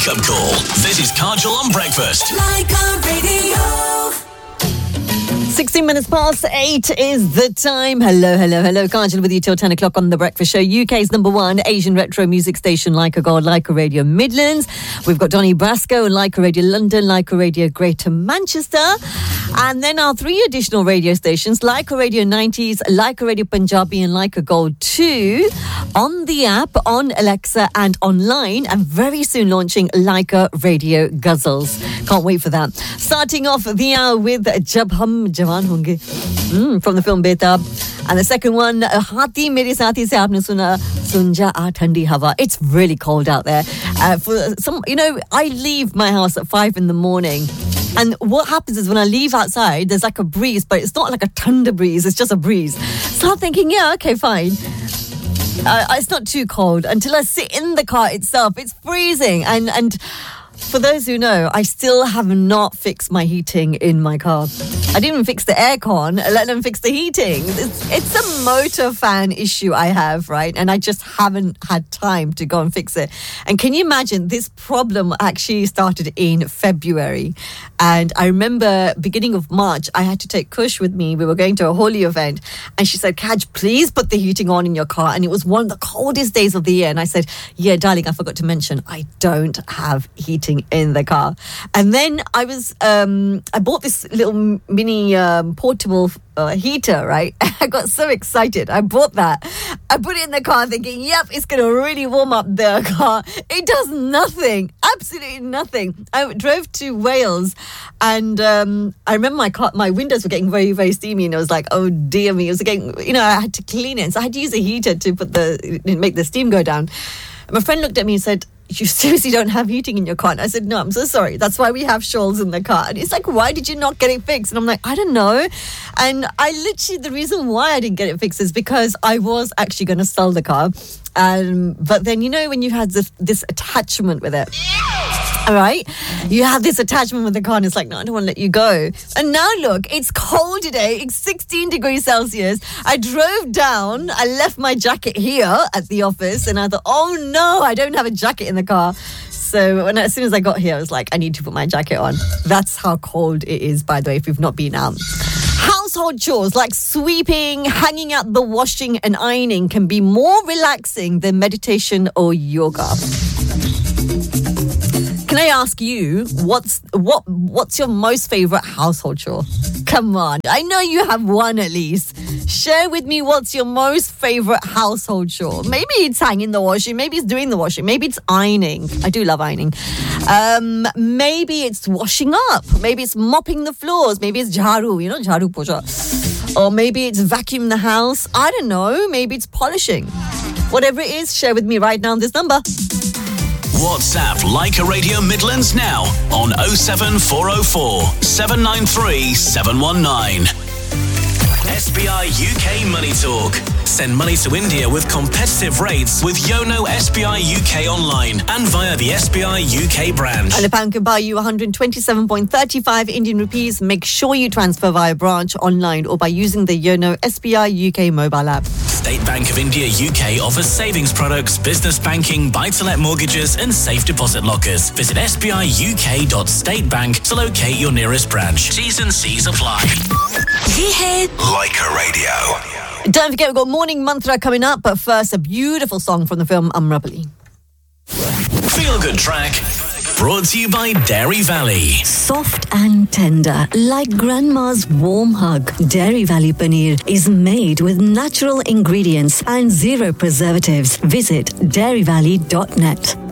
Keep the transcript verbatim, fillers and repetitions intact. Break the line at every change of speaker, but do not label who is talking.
wake-up call. This is Kajal on Breakfast.
Laika Radio.
sixteen minutes past eight is the time. Hello, hello, hello. Kajal with you till ten o'clock on The Breakfast Show. U K's number one Asian retro music station, Laika Gold, Laika Radio Midlands. We've got Donny Brasco and Laika Radio London, Laika Radio Greater Manchester. And then our three additional radio stations, Laika Radio nineties, Laika Radio Punjabi and Laika Gold two, on the app, on Alexa and online, and very soon launching Laika Radio Guzzles. Can't wait for that. Starting off the hour with Jab Hum Jawan Honge, mm, from the film Betab. And the second one, Hati Mere Saathi Se Aapne Suna, Sunja Aa Thandi Hawa. It's really cold out there. Uh, for some, you know, I leave my house at five in the morning. And what happens is when I leave outside, there's like a breeze, but it's not like a thunder breeze, it's just a breeze. So I'm thinking, yeah, okay, fine. Uh, it's not too cold until I sit in the car itself. It's freezing. And, and for those who know, I still have not fixed my heating in my car. I didn't even fix the aircon, let them fix the heating. It's, it's a motor fan issue I have, right? And I just haven't had time to go and fix it. And can you imagine, this problem actually started in February. And I remember beginning of March, I had to take Kush with me. We were going to a Holi event. And she said, Kaj, please put the heating on in your car. And it was one of the coldest days of the year. And I said, yeah, darling, I forgot to mention, I don't have heating in the car. And then I was, um, I bought this little mini um, portable uh, heater, right? I got so excited. I bought that. I put it in the car thinking, yep, it's going to really warm up the car. It does nothing. Absolutely nothing. I drove to Wales and um, I remember my car, my windows were getting very, very steamy and I was like, oh dear me. It was getting, you know, I had to clean it. So I had to use a heater to put the, make the steam go down. And my friend looked at me and said, you seriously don't have heating in your car? And I said, no, I'm so sorry. That's why we have shawls in the car. And it's like, why did you not get it fixed? And I'm like, I don't know. And I literally, the reason why I didn't get it fixed is because I was actually going to sell the car. Um, but then, you know, when you had this, this attachment with it, all right, you have this attachment with the car and it's like, no, I don't want to let you go. And now look, it's cold today. It's sixteen degrees Celsius. I drove down. I left my jacket here at the office and I thought, oh no, I don't have a jacket in the car. So when, as soon as I got here, I was like, I need to put my jacket on. That's how cold it is, by the way, if you've not been out. Household chores like sweeping, hanging out the washing and ironing can be more relaxing than meditation or yoga. Can I ask you, what's what what's your most favourite household chore? Come on, I know you have one at least. Share with me what's your most favourite household chore. Maybe it's hanging the washing, maybe it's doing the washing, maybe it's ironing. I do love ironing. Um, maybe it's washing up, maybe it's mopping the floors, maybe it's jharu, you know, jharu pocha. Or maybe it's vacuuming the house. I don't know, maybe it's polishing. Whatever it is, share with me right now on this number.
WhatsApp Laika Radio Midlands now on oh seven four oh four, seven nine three, seven one nine. S B I U K Money Talk. Send money to India with competitive rates with Yono S B I U K online and via the S B I U K branch.
And a pound can buy you one hundred twenty-seven point three five Indian rupees. Make sure you transfer via branch, online or by using the Yono S B I U K mobile app.
State Bank of India U K offers savings products, business banking, buy-to-let mortgages and safe deposit lockers. Visit s b i u k dot state bank to locate your nearest branch. T's and C's apply.
Ye hai
Laika Radio.
Don't forget, we've got Morning Mantra coming up, but first, a beautiful song from the film Amrapali.
Feel Good Track. Brought to you by Dairy Valley.
Soft and tender, like grandma's warm hug. Dairy Valley Paneer is made with natural ingredients and zero preservatives. Visit dairy valley dot net.